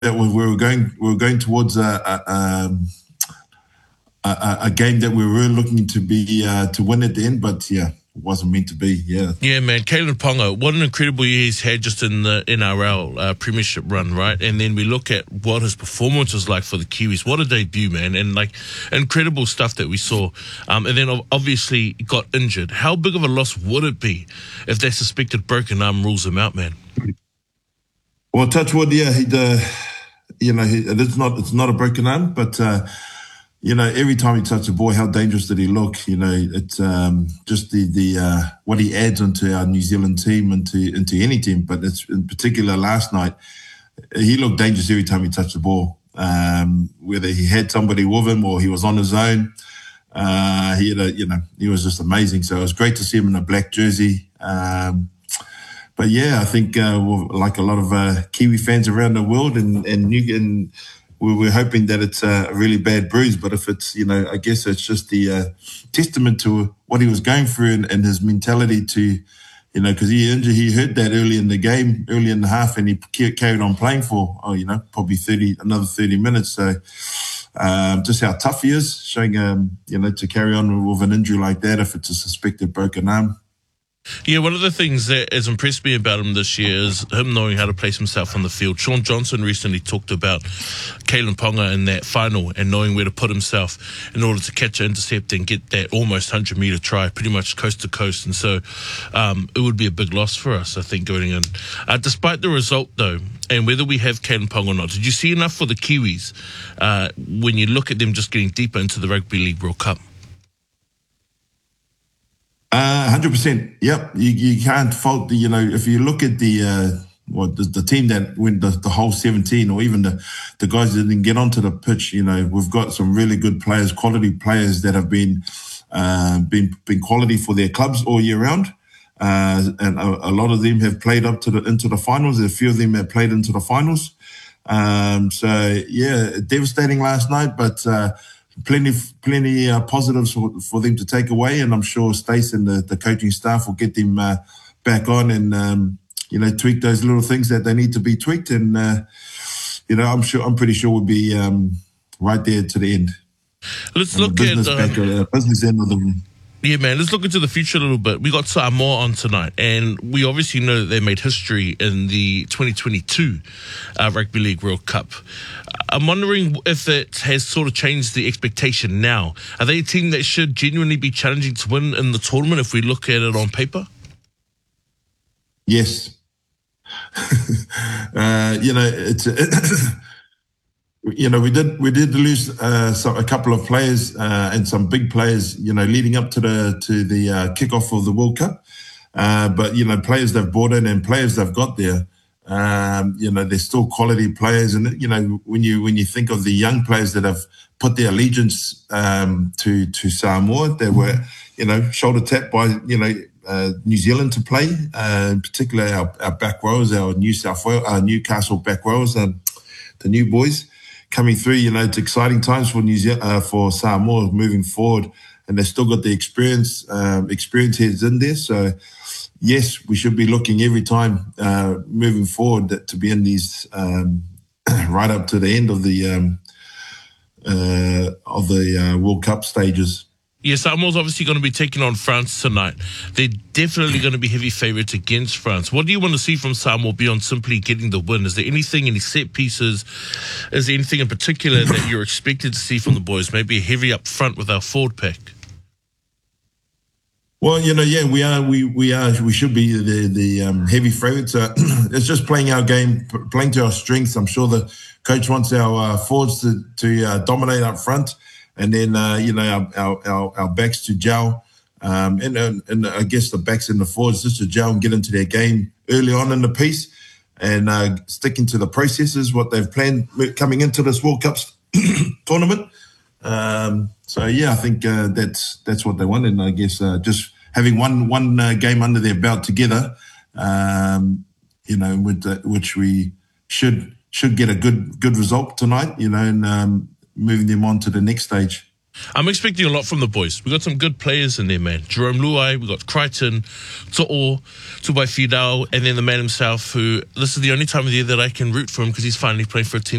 that we were going towards a game that we were really looking to be to win at the end, but yeah, it wasn't meant to be. Yeah, man. Kalyn Ponga, what an incredible year he's had just in the NRL Premiership run, right? And then we look at what his performance was like for the Kiwis. What a debut, man! And like incredible stuff that we saw. And then obviously got injured. How big of a loss would it be if that suspected broken arm rules him out, man? Well, touch wood, yeah. It's not a broken arm, but. Every time he touched the ball, how dangerous did he look? It's just the what he adds into our New Zealand team, into any team, but it's in particular last night, he looked dangerous every time he touched the ball. Whether he had somebody with him or he was on his own, he was just amazing. So it was great to see him in a black jersey. But yeah, I think like a lot of Kiwi fans around the world, and we're hoping that it's a really bad bruise, but if it's, I guess it's just the testament to what he was going through and his mentality to, because he hurt that early in the game, early in the half, and he carried on playing for, probably another 30 minutes. So just how tough he is, showing, to carry on with an injury like that if it's a suspected broken arm. Yeah, one of the things that has impressed me about him this year is him knowing how to place himself on the field. Shaun Johnson recently talked about Kalyn Ponga in that final and knowing where to put himself in order to catch an intercept and get that almost 100-metre try, pretty much coast to coast. And so it would be a big loss for us, I think, going in. Despite the result, though, and whether we have Kalyn Ponga or not, did you see enough for the Kiwis when you look at them just getting deeper into the Rugby League World Cup? 100%. Yep. You can't fault if you look at the team that went the whole 17, or even the guys that didn't get onto the pitch, we've got some really good players, quality players that have been quality for their clubs all year round. And a lot of them have played up into the finals. A few of them have played into the finals. So yeah, devastating last night, but, plenty positives for them to take away, and I'm sure Stace and the coaching staff will get them back on and tweak those little things that they need to be tweaked, and I'm pretty sure we'll be right there to the end. Let's look at business end of the. Yeah, man, let's look into the future a little bit. We got Samoa on tonight, and we obviously know that they made history in the 2022 Rugby League World Cup. I'm wondering if it has sort of changed the expectation now. Are they a team that should genuinely be challenging to win in the tournament if we look at it on paper? Yes. We did lose a couple of players and some big players, leading up to the kickoff of the World Cup. But players they've brought in and players they've got there, they're still quality players. And when you think of the young players that have put their allegiance to Samoa, they were shoulder tapped by New Zealand to play, in particular our back rows, our Newcastle back rows, the new boys coming through. It's exciting times for for Samoa moving forward, and they've still got the experience heads in there. So yes, we should be looking every time moving forward to be in these right up to the end of the World Cup stages. Yeah, Samoa's obviously going to be taking on France tonight. They're definitely going to be heavy favourites against France. What do you want to see from Samoa beyond simply getting the win? Is there anything, any set pieces, is there anything in particular that you're expected to see from the boys? Maybe a heavy up front with our forward pack? Well, we should be the heavy favourites. It's just playing our game, playing to our strengths. I'm sure the coach wants our forwards to dominate up front. And then, our backs to gel, and I guess the backs and the forwards just to gel and get into their game early on in the piece, and sticking to the processes, what they've planned coming into this World Cup tournament. So yeah, I think that's what they want, and I guess just having one game under their belt together, which we should get a good result tonight, and moving them on to the next stage. I'm expecting a lot from the boys. We got some good players in there, man. Jerome Luai, we got Crichton, To'o, Tubai Fidau, and then the man himself, who this is the only time of the year that I can root for him because he's finally playing for a team